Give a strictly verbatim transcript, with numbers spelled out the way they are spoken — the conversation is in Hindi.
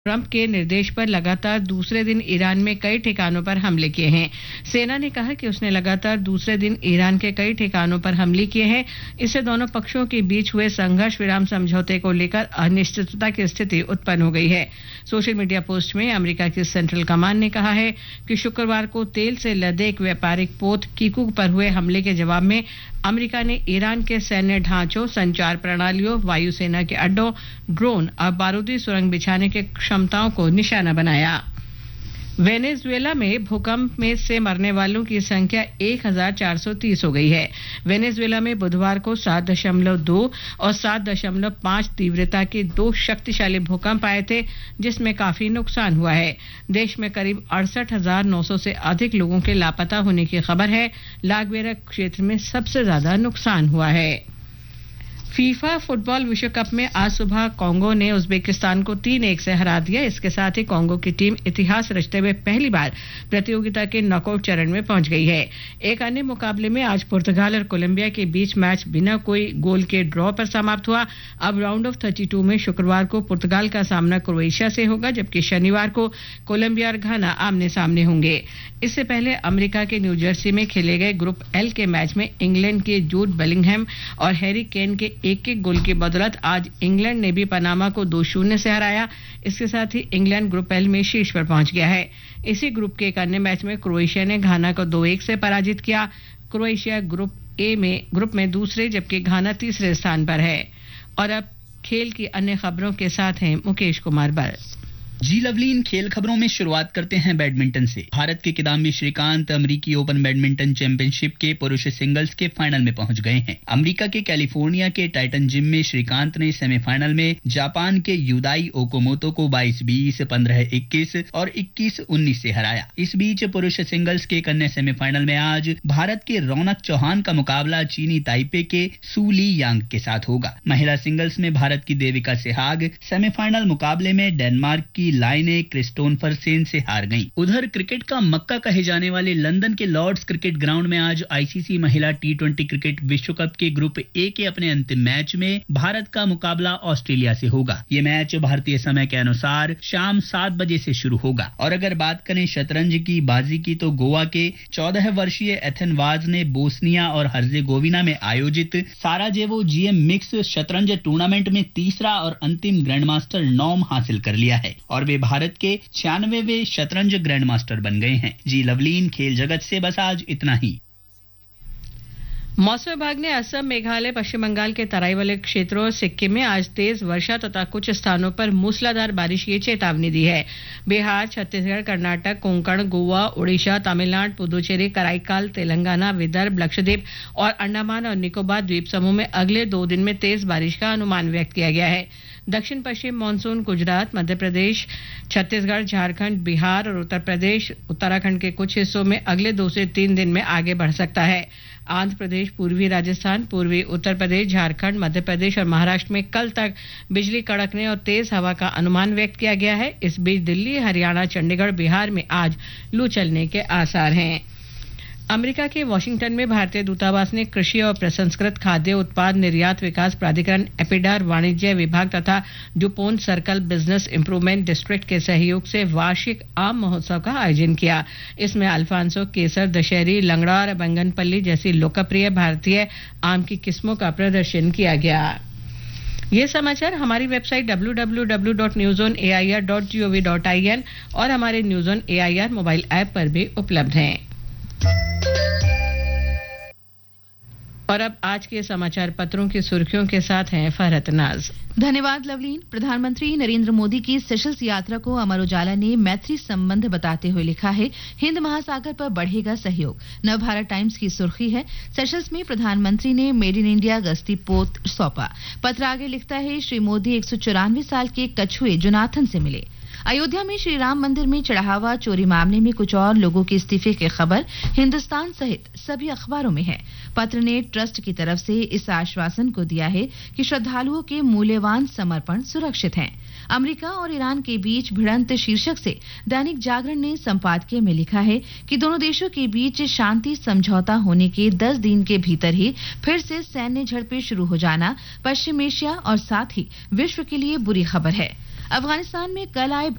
ट्रंप के निर्देश पर लगातार दूसरे दिन ईरान में कई ठिकानों पर हमले किए हैं। सेना ने कहा कि उसने लगातार दूसरे दिन ईरान के कई ठिकानों पर हमले किए हैं। इससे दोनों पक्षों के बीच हुए संघर्ष विराम समझौते को लेकर अनिश्चितता की स्थिति उत्पन्न हो गई है। सोशल मीडिया पोस्ट में अमेरिका की सेंट्रल कमांड ने कहा है कि शुक्रवार को तेल से लदे एक व्यापारिक पोत किकुक पर हुए हमले के जवाब में अमेरिका ने ईरान के सैन्य ढांचों, संचार प्रणालियों, वायुसेना के अड्डों, ड्रोन और बारूदी सुरंग बिछाने की क्षमताओं को निशाना बनाया। वेनेजुएला में भूकंप में से मरने वालों की संख्या एक हज़ार चार सौ तीस हो गई है। वेनेजुएला में बुधवार को सात दशमलव दो और सात दशमलव पाँच तीव्रता के दो शक्तिशाली भूकंप आए थे, जिसमें काफी नुकसान हुआ है। देश में करीब अड़सठ हज़ार नौ सौ से अधिक लोगों के लापता होने की खबर है। लागवेरा क्षेत्र में सबसे ज्यादा नुकसान हुआ है। फीफा फुटबॉल विश्व कप में आज सुबह कांगो ने उज्बेकिस्तान को तीन एक से हरा दिया। इसके साथ ही कांगो की टीम इतिहास रचते हुए पहली बार प्रतियोगिता के नॉकआउट चरण में पहुंच गई है। एक अन्य मुकाबले में आज पुर्तगाल और कोलंबिया के बीच मैच बिना कोई गोल के ड्रॉ पर समाप्त हुआ। अब राउंड ऑफ बत्तीस में शुक्रवार को पुर्तगाल का सामना क्रोएशिया से होगा, जबकि शनिवार को कोलंबिया और घाना आमने सामने होंगे। इससे पहले अमेरिका के न्यू जर्सी में खेले गए ग्रुप एल के मैच में इंग्लैंड के जूड बेलिंगहैम और हैरी केन के एक एक गोल की बदौलत आज इंग्लैंड ने भी पनामा को दो शून्य से हराया। इसके साथ ही इंग्लैंड ग्रुप एल में शीर्ष पर पहुंच गया है। इसी ग्रुप के एक अन्य मैच में क्रोएशिया ने घाना को दो एक से पराजित किया। क्रोएशिया ग्रुप ए में ग्रुप में दूसरे, जबकि घाना तीसरे स्थान पर है। और अब खेल की अन्य खबरों के साथ हैं मुकेश कुमार बल। जी लवलीन, खेल खबरों में शुरुआत करते हैं बैडमिंटन से। भारत के किदाम्बी श्रीकांत अमेरिकी ओपन बैडमिंटन चैंपियनशिप के पुरुष सिंगल्स के फाइनल में पहुंच गए हैं। अमेरिका के कैलिफोर्निया के टाइटन जिम में श्रीकांत ने सेमीफाइनल में जापान के युदाई ओकोमोतो को बाईस बीस, पंद्रह इक्कीस और इक्कीस उन्नीस से हराया। इस बीच पुरुष सिंगल्स के एक अन्य सेमीफाइनल में आज भारत के रौनक चौहान का मुकाबला चीनी ताइपे के सू ली यांग के साथ होगा। महिला सिंगल्स में भारत की देविका सेहाग सेमीफाइनल मुकाबले में डेनमार्क की लाइने क्रिस्टोफर सेन से हार गईं। उधर क्रिकेट का मक्का कहे जाने वाले लंदन के लॉर्ड्स क्रिकेट ग्राउंड में आज आईसीसी महिला टी ट्वेंटी क्रिकेट विश्व कप के ग्रुप ए के अपने अंतिम मैच में भारत का मुकाबला ऑस्ट्रेलिया से होगा। ये मैच भारतीय समय के अनुसार शाम सात बजे से शुरू होगा। और अगर बात करें शतरंज की बाजी की, तो गोवा के चौदह वर्षीय एथन वाज ने बोस्निया और हर्जेगोविना में आयोजित साराजेवो जीएम मिक्स शतरंज टूर्नामेंट में तीसरा और अंतिम ग्रैंडमास्टर नॉम हासिल कर लिया है और वे भारत के छियानवेवें शतरंज ग्रैंड मास्टर बन गए हैं। जी लवलीन, खेल जगत से बस आज इतना ही। मौसम विभाग ने असम, मेघालय, पश्चिम बंगाल के तराई वाले क्षेत्रों और सिक्किम में आज तेज वर्षा तथा कुछ स्थानों पर मूसलाधार बारिश की चेतावनी दी है। बिहार, छत्तीसगढ़, कर्नाटक, कोंकण, गोवा, ओडिशा, तमिलनाडु, पुदुचेरी, कराईकाल, तेलंगाना, विदर्भ, लक्षद्वीप और अंडमान और निकोबार द्वीप समूह में अगले दो दिन में तेज बारिश का अनुमान व्यक्त किया गया है। दक्षिण पश्चिम मानसून गुजरात, मध्य प्रदेश, छत्तीसगढ़, झारखंड, बिहार और उत्तर प्रदेश, उत्तराखंड के कुछ हिस्सों में अगले दो से तीन दिन में आगे बढ़ सकता है। आंध्र प्रदेश, पूर्वी राजस्थान, पूर्वी उत्तर प्रदेश, झारखंड, मध्य प्रदेश और महाराष्ट्र में कल तक बिजली कड़कने और तेज हवा का अनुमान व्यक्त किया गया है। इस बीच दिल्ली, हरियाणा, चंडीगढ़, बिहार में आज लू चलने के आसार हैं। अमेरिका के वाशिंगटन में भारतीय दूतावास ने कृषि और प्रसंस्कृत खाद्य उत्पाद निर्यात विकास प्राधिकरण, एपिडार वाणिज्य विभाग तथा डुपोन सर्कल बिजनेस इंप्रूवमेंट डिस्ट्रिक्ट के सहयोग से वार्षिक आम महोत्सव का आयोजन किया। इसमें अल्फांसो, केसर, दशहरी, लंगड़ा और बैंगनपल्ली जैसी लोकप्रिय भारतीय आम की किस्मों का प्रदर्शन किया गया। ये समाचार हमारी website W W W dot news on A I R dot G O V dot I N और हमारे news on A I R mobile app पर भी उपलब्ध हैं। और अब आज के समाचार पत्रों की सुर्खियों के साथ हैं फरहत नाज। धन्यवाद लवलीन। प्रधानमंत्री नरेंद्र मोदी की सेशल्स यात्रा को अमर उजाला ने मैत्री संबंध बताते हुए लिखा है, हिंद महासागर पर बढ़ेगा सहयोग। नवभारत टाइम्स की सुर्खी है, सेशल्स में प्रधानमंत्री ने मेड इन इंडिया गश्ती पोत सौंपा। पत्र आगे लिखता है, श्री मोदी एक सौ चौरानवे साल के कछुए जोनाथन से मिले। अयोध्या में श्री राम मंदिर में चढ़ावा चोरी मामले में कुछ और लोगों के इस्तीफे की खबर हिंदुस्तान सहित सभी अखबारों में है। पत्र ने ट्रस्ट की तरफ से इस आश्वासन को दिया है कि श्रद्धालुओं के मूल्यवान समर्पण सुरक्षित हैं। अमेरिका और ईरान के बीच भिड़ंत शीर्षक से दैनिक जागरण ने संपादकीय में लिखा है कि दोनों देशों के बीच शांति समझौता होने के दस दिन के भीतर ही फिर से सैन्य झड़पें शुरू हो जाना पश्चिम एशिया और साथ ही विश्व के लिए बुरी खबर है। अफगानिस्तान में कल आए